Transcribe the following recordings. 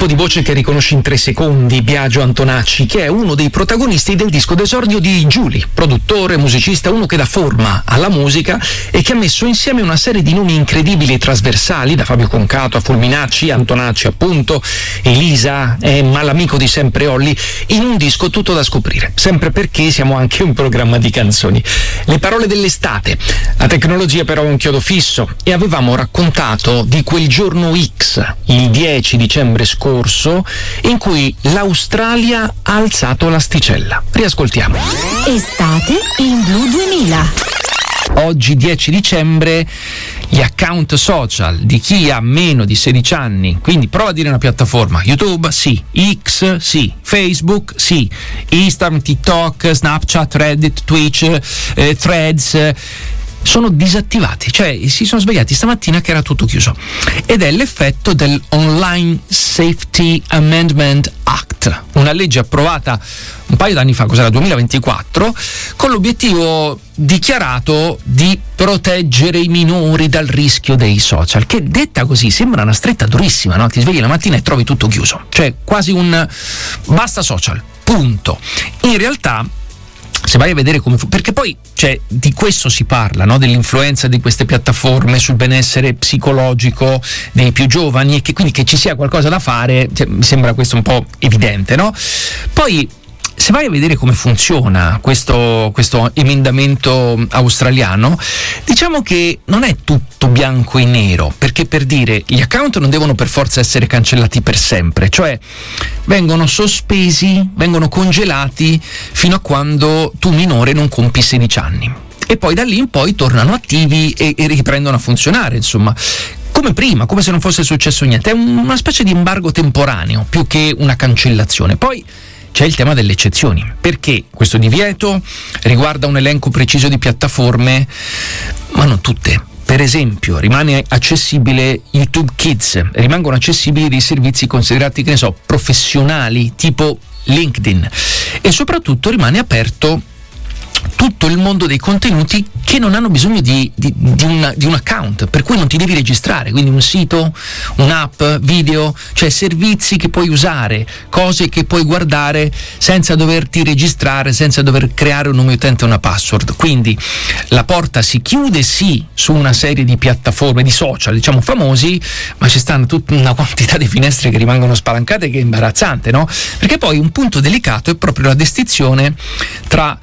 tipo di voce che riconosci in 3 secondi, Biagio Antonacci, che è uno dei protagonisti del disco d'esordio di Giuli, produttore, musicista, uno che dà forma alla musica e che ha messo insieme una serie di nomi incredibili e trasversali, da Fabio Concato a Fulminacci, Antonacci appunto, Elisa, Emma, l'amico di sempre Olli, in un disco tutto da scoprire, sempre perché siamo anche un programma di canzoni. Le parole dell'estate, la tecnologia però è un chiodo fisso e avevamo raccontato di quel giorno X, il 10 dicembre scorso, in cui l'Australia ha alzato l'asticella. Riascoltiamo. Estate in Blu 2000. Oggi 10 dicembre gli account social di chi ha meno di 16 anni, quindi prova a dire una piattaforma: YouTube sì, X sì, Facebook sì, Instagram, TikTok, Snapchat, Reddit, Twitch, Threads, sono disattivati, cioè si sono svegliati stamattina che era tutto chiuso, ed è l'effetto del Online Safety Amendment Act, una legge approvata un paio d'anni fa, cos'era, 2024, con l'obiettivo dichiarato di proteggere i minori dal rischio dei social, che detta così sembra una stretta durissima, no? Ti svegli la mattina e trovi tutto chiuso, cioè quasi un basta social, punto. In realtà, se vai a vedere come perché poi di questo si parla, no? Dell'influenza di queste piattaforme sul benessere psicologico dei più giovani, e che quindi che ci sia qualcosa da fare, mi sembra questo un po' evidente, no? Poi se vai a vedere come funziona questo emendamento australiano, diciamo che non è tutto bianco e nero, perché, per dire, gli account non devono per forza essere cancellati per sempre, cioè vengono sospesi, vengono congelati fino a quando tu minore non compi 16 anni, e poi da lì in poi tornano attivi e riprendono a funzionare, insomma, come prima, come se non fosse successo niente. È una specie di embargo temporaneo più che una cancellazione. Poi c'è il tema delle eccezioni, perché questo divieto riguarda un elenco preciso di piattaforme, ma non tutte. Per esempio, rimane accessibile YouTube Kids, rimangono accessibili dei servizi considerati, che ne so, professionali, tipo LinkedIn, e soprattutto rimane aperto tutto il mondo dei contenuti che non hanno bisogno di un account, per cui non ti devi registrare, quindi un sito, un'app, video, cioè servizi che puoi usare, cose che puoi guardare senza doverti registrare, senza dover creare un nome utente e una password. Quindi la porta si chiude sì su una serie di piattaforme, di social, diciamo, famosi, ma ci stanno tutta una quantità di finestre che rimangono spalancate, che è imbarazzante, no? Perché poi un punto delicato è proprio la distinzione tra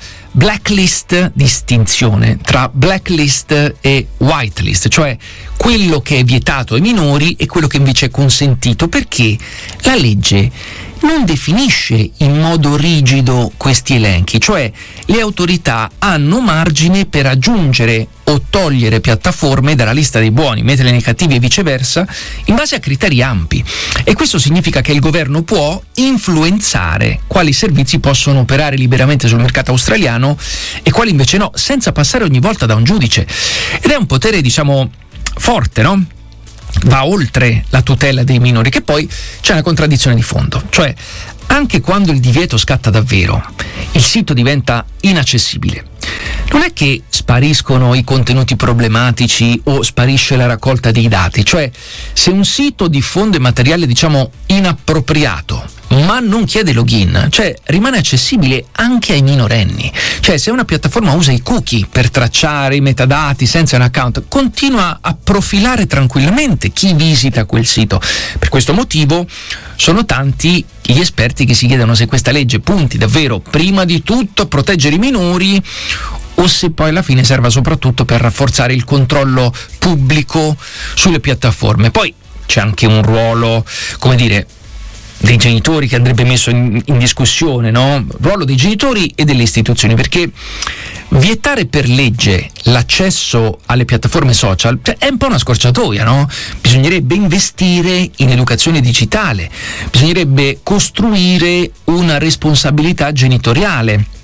distinzione tra blacklist e whitelist, cioè quello che è vietato ai minori e quello che invece è consentito, perché la legge non definisce in modo rigido questi elenchi, cioè le autorità hanno margine per aggiungere o togliere piattaforme dalla lista dei buoni, metterle nei cattivi e viceversa, in base a criteri ampi. E questo significa che il governo può influenzare quali servizi possono operare liberamente sul mercato australiano e quali invece no, senza passare ogni volta da un giudice. Ed è un potere, diciamo, forte, no? Va oltre la tutela dei minori, che poi c'è una contraddizione di fondo, cioè anche quando il divieto scatta davvero, il sito diventa inaccessibile. Non è che spariscono i contenuti problematici o sparisce la raccolta dei dati, cioè se un sito diffonde materiale, diciamo, inappropriato, ma non chiede login, cioè rimane accessibile anche ai minorenni. Cioè se una piattaforma usa i cookie per tracciare i metadati senza un account, continua a profilare tranquillamente chi visita quel sito. Per questo motivo sono tanti gli esperti che si chiedono se questa legge punti davvero prima di tutto a proteggere i minori o se poi alla fine serva soprattutto per rafforzare il controllo pubblico sulle piattaforme. Poi c'è anche un ruolo, come dire, dei genitori che andrebbe messo in discussione, no? Ruolo dei genitori e delle istituzioni, perché vietare per legge l'accesso alle piattaforme social è un po' una scorciatoia, no? Bisognerebbe investire in educazione digitale, bisognerebbe costruire una responsabilità genitoriale